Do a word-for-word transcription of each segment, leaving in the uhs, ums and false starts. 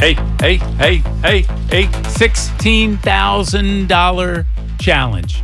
Hey, hey, hey, hey, hey, sixteen thousand dollars challenge.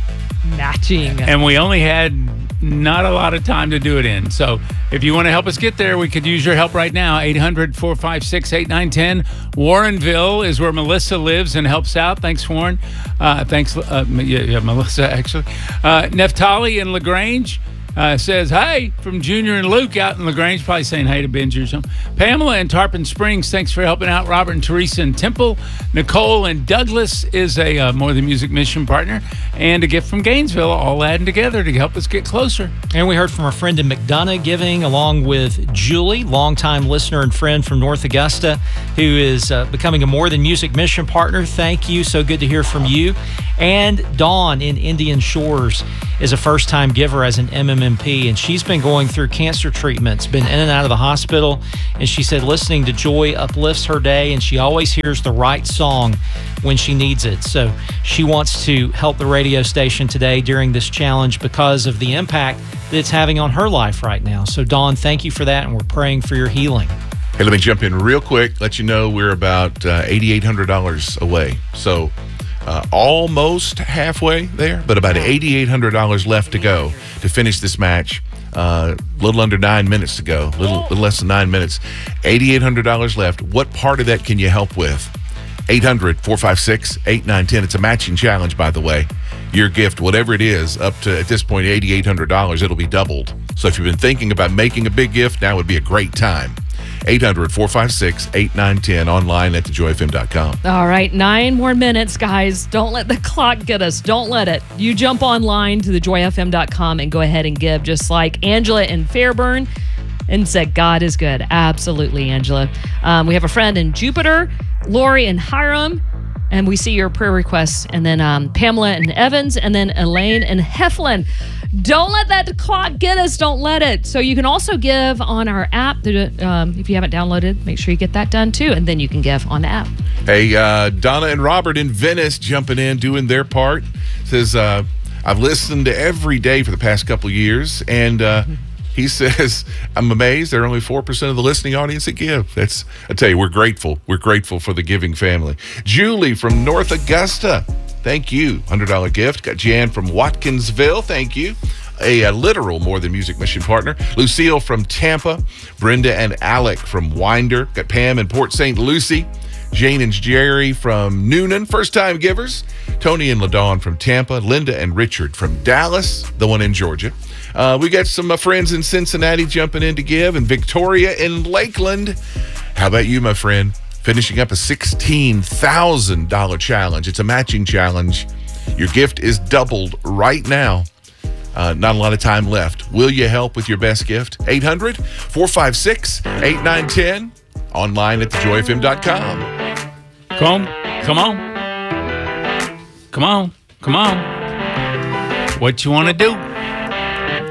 Matching. And we only had not a lot of time to do it in. So if you want to help us get there, we could use your help right now. eight hundred, four five six, eight nine one zero. Warrenville is where Melissa lives and helps out. Thanks, Warren. Uh, thanks, uh, yeah, yeah, Melissa, actually. Uh, Neftali in LaGrange. Uh, says, hey, from Junior and Luke out in LaGrange, probably saying hey to Benji or something. Pamela in Tarpon Springs, thanks for helping out. Robert and Teresa in Temple. Nicole and Douglas is a uh, More Than Music mission partner. And a gift from Gainesville, all adding together to help us get closer. And we heard from our friend in McDonough giving, along with Julie, longtime listener and friend from North Augusta, who is uh, becoming a More Than Music mission partner. Thank you. So good to hear from you. And Dawn in Indian Shores is a first-time giver as an M M M P, and she's been going through cancer treatments, been in and out of the hospital, and she said listening to Joy uplifts her day, and she always hears the right song when she needs it. So she wants to help the radio station today during this challenge because of the impact that it's having on her life right now. So Dawn, thank you for that, and we're praying for your healing. Hey, let me jump in real quick, let you know we're about uh, eight thousand eight hundred dollars away. So Uh, almost halfway there, but about eight thousand eight hundred dollars left to go to finish this match. A uh, little under nine minutes to go, little, little less than nine minutes. eight thousand eight hundred dollars left. What part of that can you help with? eight hundred, four five six, eight nine one zero. It's a matching challenge, by the way. Your gift, whatever it is, up to, at this point, eight thousand eight hundred dollars, it'll be doubled. So if you've been thinking about making a big gift, now would be a great time. eight hundred, four five six, eight nine one zero, online at the joy f m dot com. All right, nine more minutes, guys. Don't let the clock get us. Don't let it. You jump online to the joy f m dot com and go ahead and give, just like Angela in Fairburn and said, God is good. Absolutely, Angela. Um, we have a friend in Jupiter, Lori in Hiram, and we see your prayer requests, and then um, Pamela in Evans, and then Elaine in Heflin. Don't let that clock get us. Don't let it. So you can also give on our app. Um, if you haven't downloaded, make sure you get that done too, and then you can give on the app. Hey, uh, Donna and Robert in Venice jumping in, doing their part. Says, uh, I've listened to every day for the past couple of years, and uh, he says, I'm amazed there are only four percent of the listening audience that give. That's, I tell you, we're grateful. We're grateful for the giving family. Julie from North Augusta. Thank you. one hundred dollars gift. Got Jan from Watkinsville. Thank you. A, a literal More Than Music mission partner. Lucille from Tampa. Brenda and Alec from Winder. Got Pam in Port Saint Lucie. Jane and Jerry from Noonan, first-time givers. Tony and LaDawn from Tampa. Linda and Richard from Dallas, the one in Georgia. Uh, we got some uh, friends in Cincinnati jumping in to give. And Victoria in Lakeland. How about you, my friend? Finishing up a sixteen thousand dollars challenge. It's a matching challenge. Your gift is doubled right now. Uh, not a lot of time left. Will you help with your best gift? eight hundred, four five six, eight nine one zero. Online at the joy f m dot com. Come on. Come on. Come on. Come on. What you want to do?